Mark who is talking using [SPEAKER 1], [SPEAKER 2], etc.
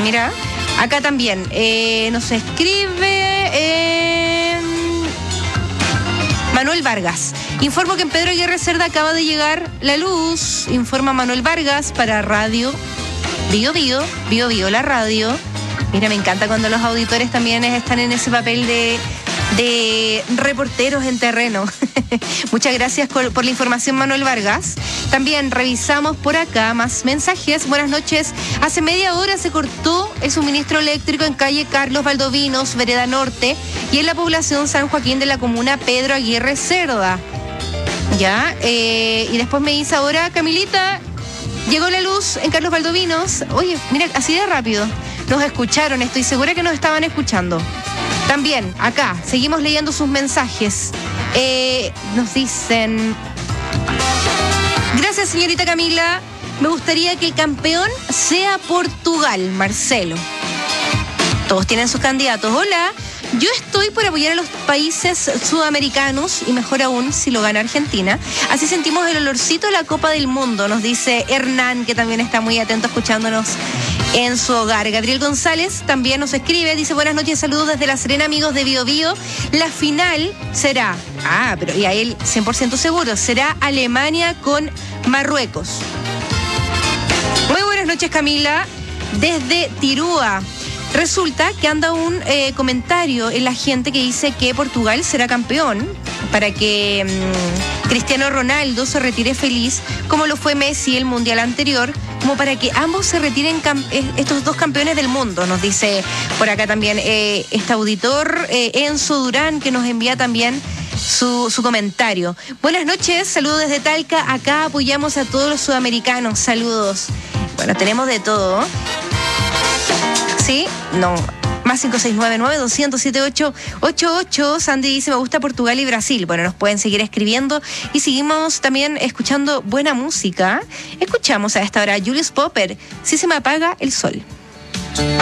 [SPEAKER 1] Mira, acá también nos escribe Manuel Vargas. Informo que en Pedro Aguirre Cerda acaba de llegar la luz. Informa Manuel Vargas para Radio Bio Bio, la radio. Mira, me encanta cuando los auditores también están en ese papel de reporteros en terreno. Muchas gracias por la información, Manuel Vargas. También revisamos por acá más mensajes. Buenas noches. Hace media hora se cortó el suministro eléctrico en calle Carlos Valdovinos, Vereda Norte, y en la población San Joaquín de la comuna Pedro Aguirre Cerda. Ya, y después me dice ahora, Camilita, llegó la luz en Carlos Valdovinos. Oye, mira, así de rápido. Nos escucharon, estoy segura que nos estaban escuchando. También, acá, seguimos leyendo sus mensajes. Nos dicen... Gracias, señorita Camila. Me gustaría que el campeón sea Portugal, Marcelo. Todos tienen sus candidatos. Hola, yo estoy por apoyar a los países sudamericanos y mejor aún si lo gana Argentina. Así sentimos el olorcito de la Copa del Mundo, nos dice Hernán, que también está muy atento escuchándonos en su hogar. Gabriel González también nos escribe, dice buenas noches, saludos desde La Serena, amigos de Bio Bio. La final será, pero y a él 100% seguro, será Alemania con Marruecos. Muy buenas noches, Camila, desde Tirúa. Resulta que anda un comentario en la gente que dice que Portugal será campeón para que Cristiano Ronaldo se retire feliz, como lo fue Messi el mundial anterior, como para que ambos se retiren estos dos campeones del mundo, nos dice por acá también este auditor Enzo Durán, que nos envía también su comentario. Buenas noches, saludos desde Talca, acá apoyamos a todos los sudamericanos, saludos. Bueno, tenemos de todo. ¿Sí? No. Más 569-9200-7888. Sandy dice, me gusta Portugal y Brasil. Bueno, nos pueden seguir escribiendo y seguimos también escuchando buena música. Escuchamos a esta hora a Julius Popper, Si se me apaga el sol.